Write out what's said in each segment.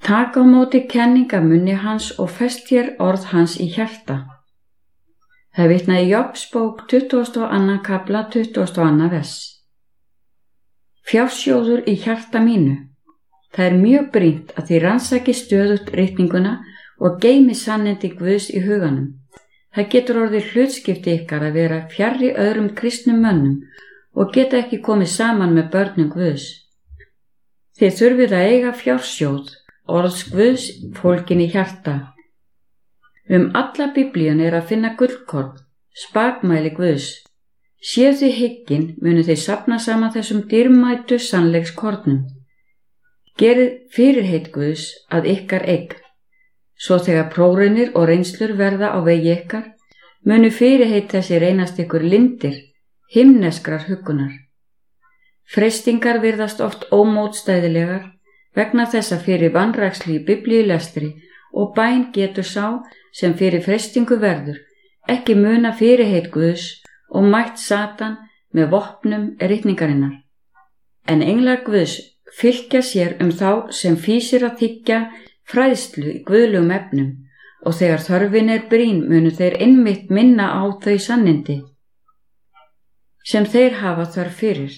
Taka á móti kenning af munni hans og fest hér orð hans í hjarta. Það vitnaði Jobs bók 22. kafla 22. vers. Fjársjóður í hjarta mínu. Það er mjög brýnt að þið rannsaki stöðugt ritninguna og geymi sannindi Guðs í huganum. Það getur orðið hlutskipti ykkar að vera fjarri öðrum kristnum mönnum og geta ekki komið saman með börnum Guðs. Þið þurfið að eiga fjársjóð, orðs Guðs fólkin í hjarta. Alla Biblíun er að finna gullkorn, spakmæli Guðs. Séu þið hyggin munu þið safna saman þessum dýrmætu sannleikskornum. Gerið fyrirheit Guðs að ykkar eign. Svo þegar prófraunir og reynslur verða á vegi ykkar, munu fyrirheit þessi reynast ykkur lindir, himneskrar huggunar. Freistingar virðast oft ómótstæðilegar vegna þess að fyrir vanrækslu í biblíulestri og bæn getur sá sem fyrir freistingu verður ekki muna fyrirheit Guðs og mætt Satan með vopnum ritningarinnar. En englar Guðs fylgja sér þá sem fýsir að þiggja fræðslu í guðlegum efnum og þegar þörfin er brýn munu þeir einmitt minna á þau sannindi sem þeir hafa þörf fyrir.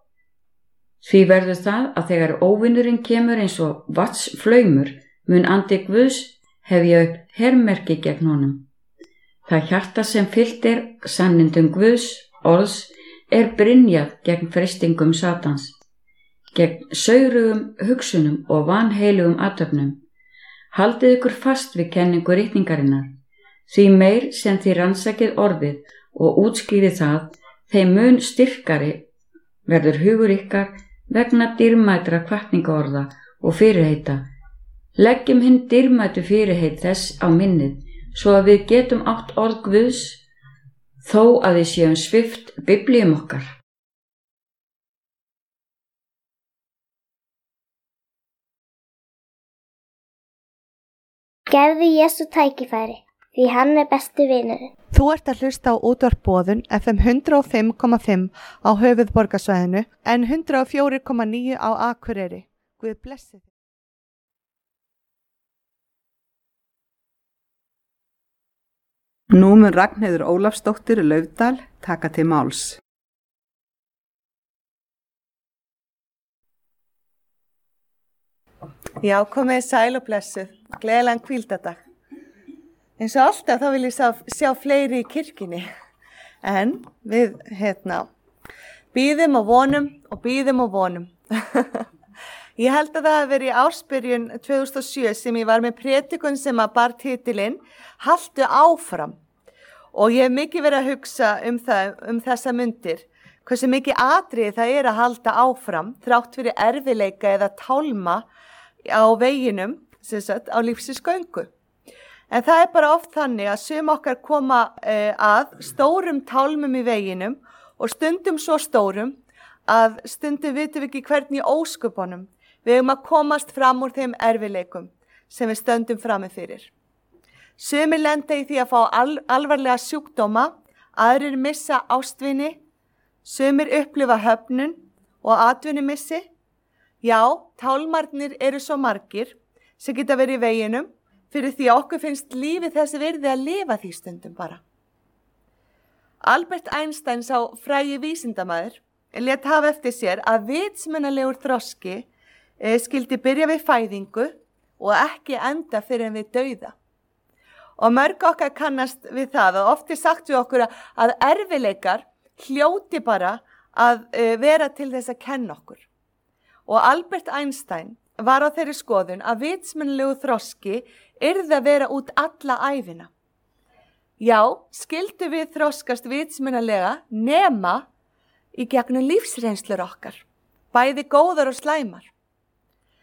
Því verður það að þegar óvinurinn kemur eins og vatnsflaumur mun andi Guðs hefja upp hermerki gegn honum. Það hjarta sem fyllt er sannindum Guðs orðs er brynjað gegn freistingum Satans, gegn saurugum hugsunum og vanheilugum athöfnum. Haldið ykkur fast við kenningu ritningarinnar, því meir sem þið rannsakið orðið og útskýrið það, þeim mun styrkari verður hugur ykkar vegna dýrmætra hvatningaorða og fyrirheita. Leggjum hinn dýrmætu fyrirheit þess á minnið, svo að við getum átt orð Guðs, þó að við séum svipt biblíum okkar. Gefðu Jesú tækifæri, því hann er besti vinurinn. Þú ert að hlusta á útvarp Boðun FM 105,5 á höfuðborgarsvæðinu en 104,9 á Akureyri. Guð blessi þig. Nú mun Ragnheiður Ólafsdóttir Laufdal taka til máls. Já, komið sæl og blessuð. Gleðilegan hvíldardag. Eins og alltaf þá vil ég sjá fleiri í kirkjunni. En við bíðum og vonum og bíðum og vonum. Ég held að það hafi verið í ársbyrjun 2007 sem ég var með prédikun sem að bar titilinn Haltu áfram. Og ég hef mikið verið að hugsa þessa mundir. Hversu mikið atriði það er að halda áfram þrátt fyrir erfiðleika eða tálma á veginum, á lífsins göngu. En það er bara oft þannig að sum okkar koma að stórum tálmum í veginum og stundum svo stórum að stundum vitum við ekki hvernig í ósköpunum við að komast fram úr þeim erfiðleikum sem við stöndum frammi fyrir. Sumir lenda í því að fá alvarlega sjúkdóma, aðrir missa ástvini, sumir upplifa höfnun og atvinnumissi. Já, tálmarnir eru svo margir sem geta verið í veginum fyrir því að okkur finnst lífið þessi virði að lifa því stundum bara. Albert Einstein sá frægi vísindamaður lét hafa eftir sér að vitsmunalegur þroski skildi byrja við fæðingu og ekki enda fyrir en við dauða. Og mörg okkar kannast við það og oft er sagt við okkur að erfiðleikar hljóti bara að vera til þess að kenna okkur. Og Albert Einstein var á þeirri skoðun að vitsmunalegu þroski yrði að vera út alla ævina. Já, skildu við þroskast vitsmunalega nema í gegnum lífsreynslur okkar, bæði góðar og slæmar.